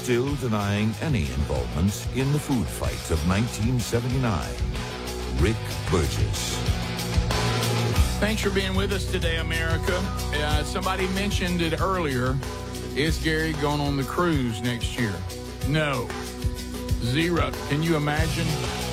still denying any involvement in the food fight of 1979. Rick Burgess. Thanks for being with us today, America. Somebody mentioned it earlier. Is Gary going on the cruise next year? No. Zero. Can you imagine?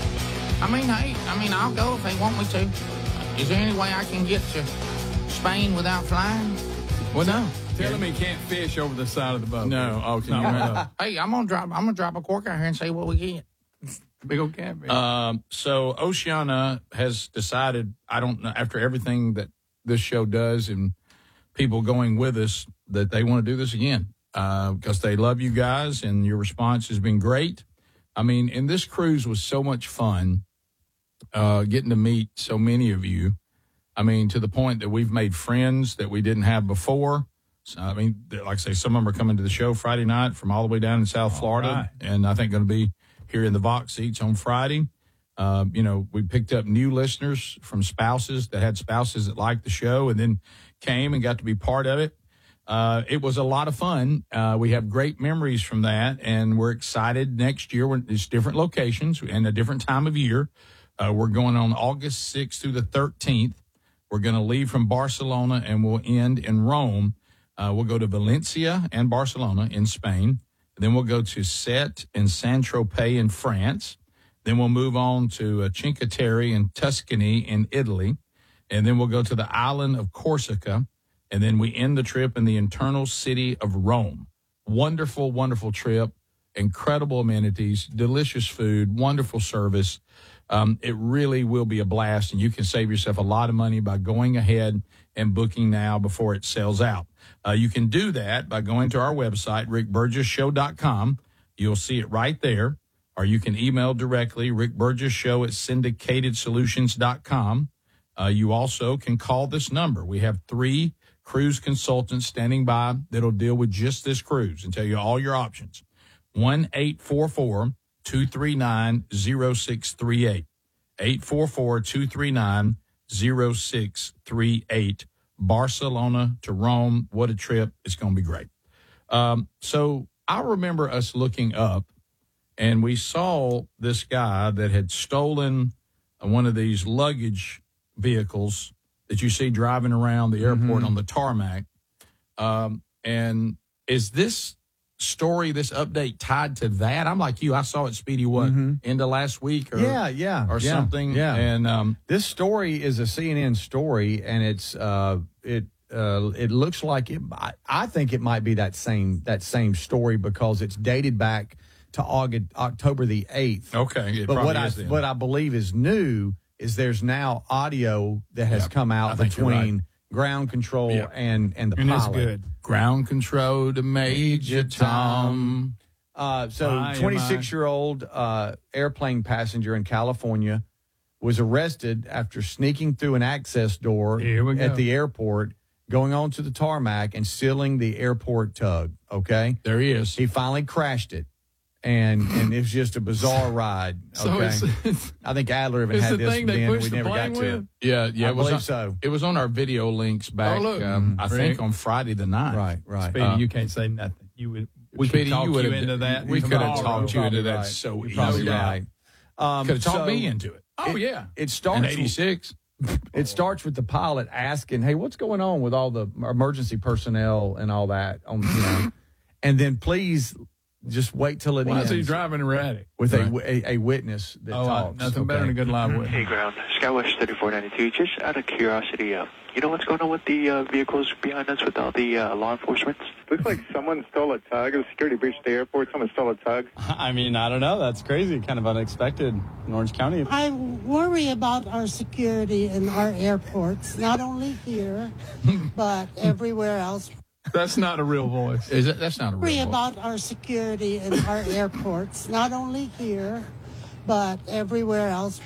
I'll go if they want me to. Is there any way I can get to Spain without flying? Well, no. Tell him he can't fish over the side of the boat. No. Oh, can you imagine? Hey, I'm gonna drop a cork out here and see what we get. Big old catfish. So Oceana has decided, I don't know, after everything that this show does and people going with us, that they want to do this again because they love you guys and your response has been great. And this cruise was so much fun getting to meet so many of you. To the point that we've made friends that we didn't have before. So, like I say, some of them are coming to the show Friday night from all the way down in South Florida. Right. And I think going to be here in the Vox seats on Friday. We picked up new listeners from spouses that had spouses that liked the show and then came and got to be part of it. It was a lot of fun. We have great memories from that, and we're excited next year. It's different locations and a different time of year. We're going on August 6th through the 13th. We're going to leave from Barcelona, and we'll end in Rome. We'll go to Valencia and Barcelona in Spain. Then we'll go to Sète and Saint-Tropez in France. Then we'll move on to Cinque Terre in Tuscany in Italy. And then we'll go to the island of Corsica. And then we end the trip in the eternal city of Rome. Wonderful, wonderful trip. Incredible amenities, delicious food, wonderful service. It really will be a blast, and you can save yourself a lot of money by going ahead and booking now before it sells out. You can do that by going to our website, rickburgessshow.com. You'll see it right there, or you can email directly, rickburgesshow@syndicatedsolutions.com. You also can call this number. We have 3 cruise consultants standing by that'll deal with just this cruise and tell you all your options. 1-844-239-0638. 844-239-0638. Barcelona to Rome. What a trip. It's going to be great. So I remember us looking up, and we saw this guy that had stolen one of these luggage vehicles that you see driving around the airport on the tarmac. And is this story, this update tied to that? I'm like you. I saw it, Speedy, into last week or something. Yeah. And this story is a CNN story, and it's it looks like it. I think it might be that same story because it's dated back to October the 8th. Okay, but what I believe is new is there's now audio that has come out between ground control and the pilot. It's good. Ground control to Major Tom. So 26-year-old airplane passenger in California was arrested after sneaking through an access door at the airport, going onto the tarmac and stealing the airport tug. Okay, there he is. He finally crashed it. And it was just a bizarre ride. Okay, so I think Adler even had this, and we never got to it. Yeah, I believe so. It was on our video links back. I think on Friday the 9th. Right. Speedy, you can't say nothing. We could talk you into that. We could have talked you into that so easily. Probably right. Could have talked me into it. It starts in '86. It starts with the pilot asking, "Hey, what's going on with all the emergency personnel and all that?" And then please. Just wait till it ends. Why is he driving erratic? With a witness that talks. Nothing better than a good live witness. Hey, ground. Skywest 3492. Just out of curiosity, you know what's going on with the vehicles behind us with all the law enforcement? Looks like someone stole a tug. It was a security breach at the airport. Someone stole a tug. I don't know. That's crazy. Kind of unexpected in Orange County. I worry about our security in our airports, not only here, but everywhere else. That's not a real voice. That's not a real voice. Worry about our security in our airports, not only here, but everywhere else.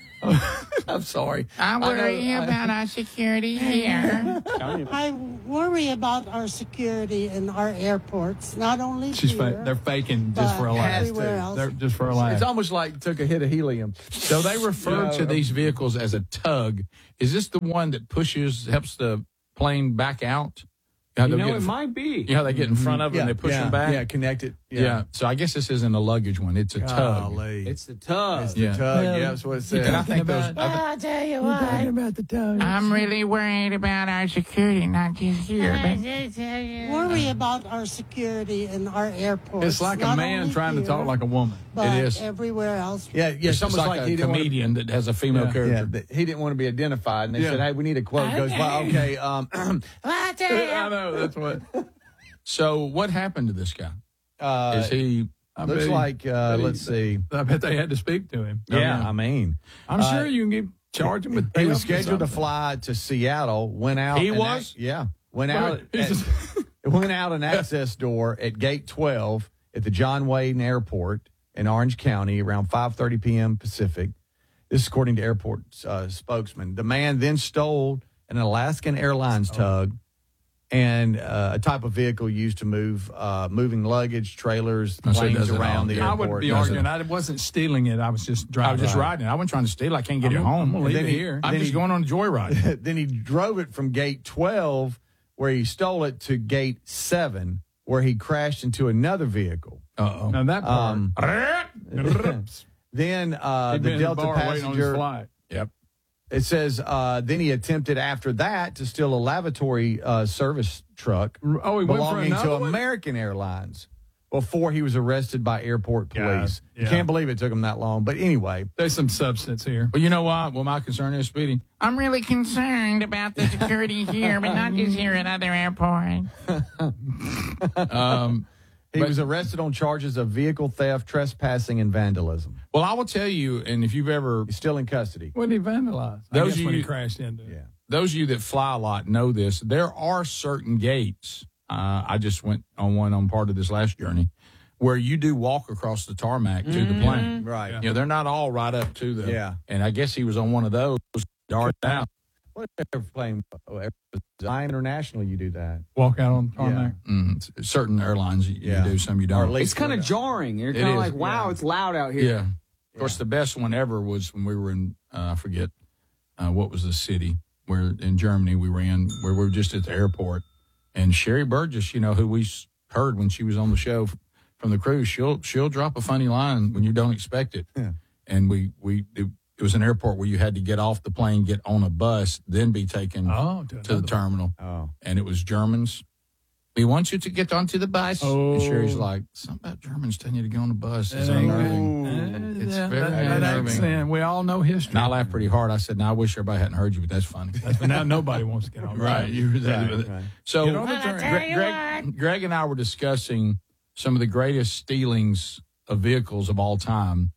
I'm sorry. I worry about our security here. I worry about our security in our airports, not only here. They're faking just for a laugh. Everywhere else. They're just for a laugh. It's almost like took a hit of helium. So they refer to these vehicles as a tug. Is this the one that helps the plane back out? It might be. You know how they get in front of it and they push them back? Yeah, connect it. Yeah. So I guess this isn't a luggage one. It's a tug. It's the tug. It's the tug. Yeah, that's what it says. And I think I'll tell you what. about the tug. I'm really worried about our security, not just here, but Worry about our security in our airports. It's like a man trying to talk like a woman. But It is. everywhere else. Yeah, It's almost like a comedian that has a female character. He didn't want to be identified, and they said, "Hey, we need a quote." He goes, "Well, okay." I know, that's what. So what happened to this guy? Is he? Looks like. Let's see. I bet they had to speak to him. Yeah, I mean, I'm sure you can charge him with. he was scheduled to fly to Seattle. Went out. He was? Went out. Went out an access door at Gate 12 at the John Wayne Airport in Orange County around 5:30 p.m. Pacific. This is according to airport spokesman. The man then stole an Alaskan Airlines tug and a type of vehicle used to move moving luggage, trailers, planes around the airport. I would be arguing I wasn't stealing it. I was just driving. I was just riding it. I wasn't trying to steal it. I can't get it home. I'm going to leave it here. I'm just going on a joyride. Then he drove it from Gate 12, where he stole it, to Gate 7, where he crashed into another vehicle. Uh-oh. Now that part. Then the Delta passenger. Yep. It says then he attempted after that to steal a lavatory service truck belonging to American Airlines before he was arrested by airport police. Yeah. You can't believe it took him that long. But anyway. There's some substance here. Well, you know what? Well, my concern is, Speedy. I'm really concerned about the security here, but not just here at other airports. He was arrested on charges of vehicle theft, trespassing, and vandalism. Well, I will tell you, and if you've ever... He's still in custody. What did he vandalize? Those I guess of when you- he crashed into it. Yeah. Those of you that fly a lot know this. There are certain gates. I just went on one on part of this last journey where you do walk across the tarmac to the plane. Right. You know, they're not all right up to the... Yeah. And I guess he was on one of those, darted out. What airplane? International, you do that. Walk out on the tarmac. Certain airlines you do, some you Or don't. at least It's kind of jarring. You're kind of like, wow, it's loud out here. Yeah. Of course, the best one ever was when we were in, I forget what was the city, where in Germany we were in, where we were just at the airport. And Sherry Burgess, you know, who we heard when she was on the show from the cruise, she'll drop a funny line when you don't expect it. Yeah. And it was an airport where you had to get off the plane, get on a bus, then be taken to the terminal. Oh. And it was Germans. We want you to get onto the bus. Oh. And Sherry's like, something about Germans telling you to go on the bus. It's unnerving. It's very that unnerving. accent, we all know history. And I laughed pretty hard. I said, I wish everybody hadn't heard you, but that's funny. But now nobody wants to get on. Right. You with it. Right. So Get on the train. Greg and I were discussing some of the greatest stealings of vehicles of all time.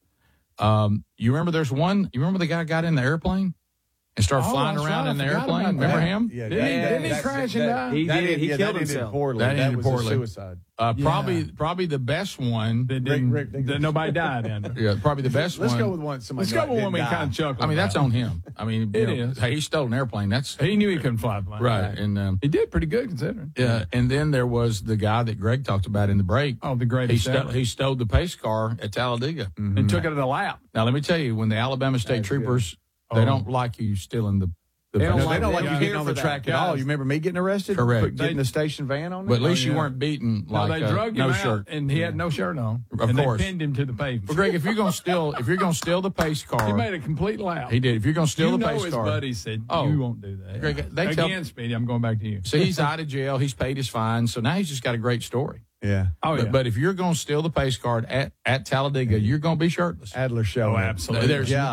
You remember there's one, you remember the guy got in the airplane and started flying around in the airplane? Remember him? Yeah, Didn't he crash and die? He did. He killed that ended himself. poorly. That ended was poorly. a suicide. Probably the best one. That nobody died in. Yeah, probably the best Let's one. go with one. Let's go with one we kind of chuckled. I mean, that's about. on him. I mean, It you know, is. hey, he stole an airplane. That's He knew he couldn't fly the plane. right. And He did pretty good considering. yeah, and then there was the guy that Greg talked about in the break. Oh, the greatest ever. He stole the pace car at Talladega. And took it at a lap. Now, let me tell you, when the Alabama State Troopers, they don't like you stealing the They don't pace like car. you getting on the track at all. You remember me getting arrested? Correct. Getting the station van on But it? at least you weren't beaten No, like they drug him no out, shirt. and he had no shirt on. Of and course. they pinned him to the pavement. Well, Greg, if you're gonna steal the pace car, He made a complete lap. He did. If you're gonna steal you the know pace his car, buddy said, Oh. you won't do that. Greg, they tell- Again, Speedy, I'm going back to you. so he's out of jail. He's paid his fine. So now he's just got a great story. Yeah. Oh, yeah. But if you're gonna steal the pace car at Talladega, you're gonna be shirtless. Adler show. Oh, absolutely.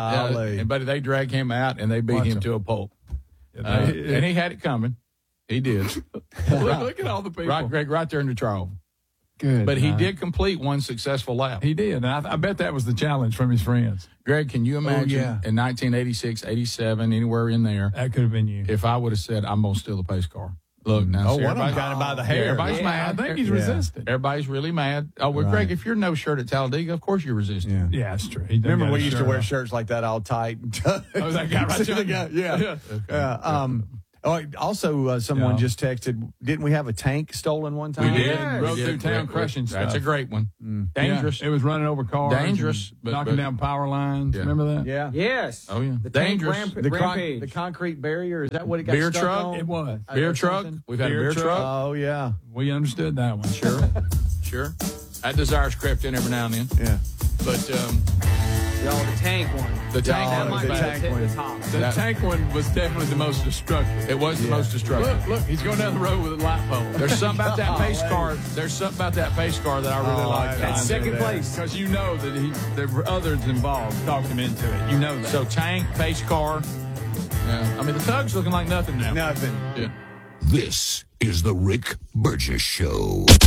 But they drag him out and they beat him to a pulp. And he had it coming. He did. Look at all the people. Right, Greg, right there in the trial. Good. But he did complete one successful lap. He did. And I bet that was the challenge from his friends. Greg, can you imagine in 1986, 87, anywhere in there, That could have been you. if I would have said, I'm going to steal the pace car? Look, now, see, one of them everybody- got him by the hair. Everybody's I mad. think he's Yeah. resistant. Everybody's really mad. Oh, well, Greg, if you're no shirt at Talladega, of course you're resisting. Yeah. Yeah, that's true. He done Remember got we his used to shirt wear on. shirts like that all tight. Oh, that guy right See the there? guy? Yeah. Oh, also, someone just texted, didn't we have a tank stolen one time? We did. Rode through town crushing stuff. That's a great one. Dangerous. Yeah, it was running over cars. Dangerous. Knocking down power lines. Yeah. Remember that? Yeah. Yes. Oh, yeah. The Dangerous. Rampage. The concrete barrier, is that what it got Beer stuck truck? on? It was. Beer truck. We've had a beer truck. Oh, yeah. We understood that one. Sure. That desire's crept in every now and then. Yeah. But the tank one. the tank That one was might have bad. hit the top. The tank one was definitely the most destructive. It was the most destructive. Look, he's going down the road with a light pole. There's something about that pace car. There's something about that pace car that I really like. That's second place. Because you know that there were others involved talked him into it. You know that. So tank, pace car. Yeah. I mean, the Tug's looking like nothing now. Nothing. Yeah. This is the Rick Burgess Show.